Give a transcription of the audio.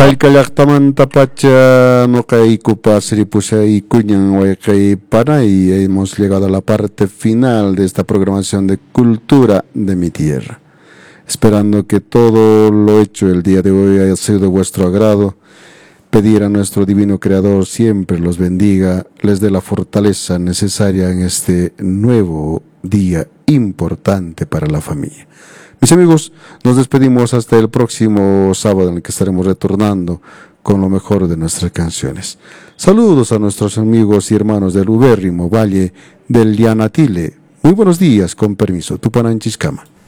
Hallkallaqtamanta pacha noqaykupa siripusaykuñan wayqaypana y hemos llegado a la parte final de esta programación de Cultura de mi Tierra. Esperando que todo lo hecho el día de hoy haya sido de vuestro agrado, pedir a nuestro Divino Creador siempre los bendiga, les dé la fortaleza necesaria en este nuevo día importante para la familia. Mis amigos, nos despedimos hasta el próximo sábado en el que estaremos retornando con lo mejor de nuestras canciones. Saludos a nuestros amigos y hermanos del ubérrimo Valle del Llanatile. Muy buenos días, con permiso. Tupananchiscama.